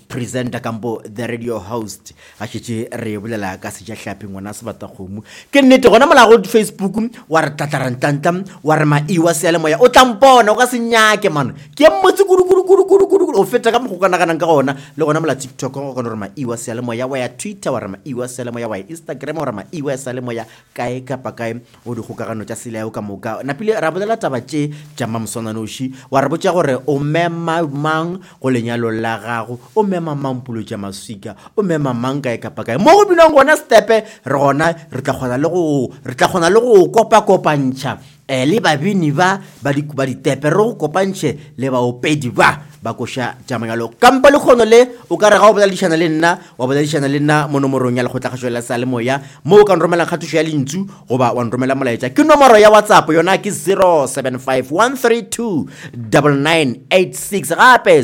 presenter kampo the radio host a shetse re bolela ka se ja hlapi ngwana se bata kgomo ke nnete gona mola go Facebook wa re tatarantantam wa re maiwa se le moya o tlampona o ka se nyake man ke mmotse kudu o feta ka mogokana kana ka gona le gona mola TikTok go gona re maiwa se le moya wa ya Twitter wa re maiwa se le moya wa Instagram wa re maiwa se le moya kae kapa kae o di gokagano tsa sele ya ka moka na pile ra bolela taba tše jama msona noshi wa re botša gore o mema mang go lenyalo la gago o mema mang pulo tša maswika o mema mang kae kapa kae mo go binang gona stepe re gona re tla kgona le go kopa-kopantšha le babini ba ditepe re go kopantšhe le baopedi ba koša jamanyalo kampa le kgono le o ka re ga o boledišana le nna wa boledišana le nna mo nomorong ya lekgotlagatšo la salemoya mo o ka nromelang kgatišo ya lentšu goba wa nromela molaetša ke nomoro ya WhatsApp yona ke 0751329986 gape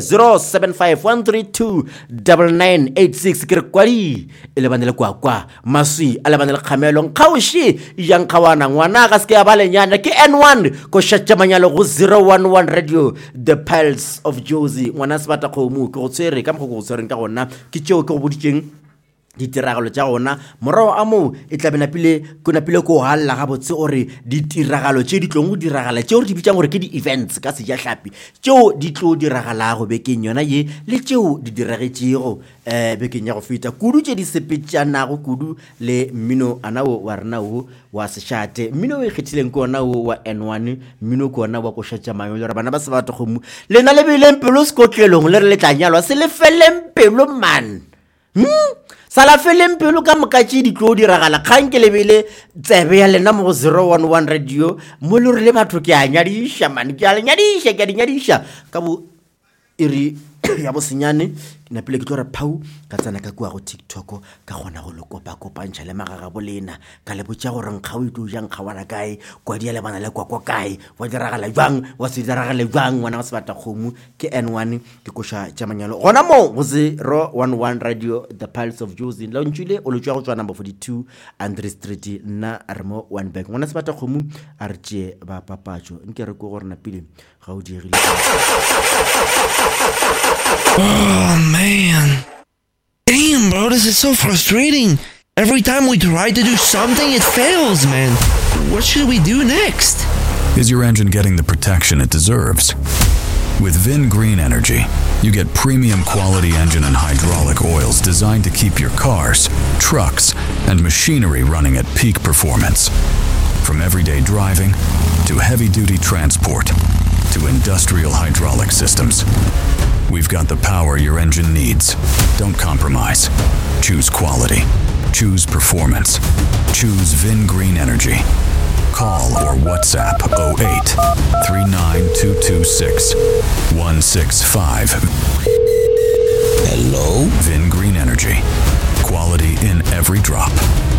0751329986 ke re kwadi e lebane le kwakwa maswi a lebane le kgamelo nkgaoši yang kgawana ngwana ga se ke ya ba lenyana ke N1 koša jamanyalo go 011 radio the Pulse of Jozi ngwana se bata kgomo ke go tsere ka mokgo go tsereng ka gona ke tšeo ke go boditšeng ditiragalo tša gona morao a mo e tlabena pile ko halla ga botse gore ditiragalo tše di tlong go diragala tšeo re di bitšang gore ke di-events ka seja hlapi tšeo di tlo diragalago bekeng yona ye le tšeo di diragetšego bekeng ya go feta kudu tše di sepetšanago kudu le mmino anao wa renao wa sešate mmino o e kgethileng ke ona wa N1 mmino ke ona wa košatša mayo le re bana ba se bata kgomo lena le beileng pelo sekotlelong le re le tlanyalwa se le feleng pelo man sala feleng pelo ka mokatše di tlo diragala kgang ke lebele tsebe ya lena mo go 011 radio mo le re le batho ke a nyadiša man ke a le nyadiša ke a di nyadiša ka bo iri ya bo senyane na pele ke tlo re phau ka tsana ka kua go TikTok ka gona go le kopa-kopantšha le magaga bolena ka le botša gore nkga o itlo jang kgawana kae kwa di le bana le kwakwa kae wa diragala jang wa se diragala jang ngwana wa se bata kgomo ke N1 ke koša jamanyalo gona mo go 011 radio the Pulse of Jozi la ntšwile o le tšwa go tswa number 42 Andre Street nna a re mo one bank ngwana se bata kgomo a re tšee ba papatšo nke re ko gore na pele ga o diegile. Oh man. Damn, bro, this is so frustrating. Every time we try to do something, it fails, man. What should we do next? Is your engine getting the protection it deserves? With Vin Green Energy, you get premium quality engine and hydraulic oils designed to keep your cars, trucks, and machinery running at peak performance. From everyday driving to heavy-duty transport to industrial hydraulic systems, we've got the power your engine needs. Don't compromise. Choose quality. Choose performance. Choose Vin Green Energy. Call or WhatsApp 08 39226 165. Hello? Vin Green Energy. Quality in every drop.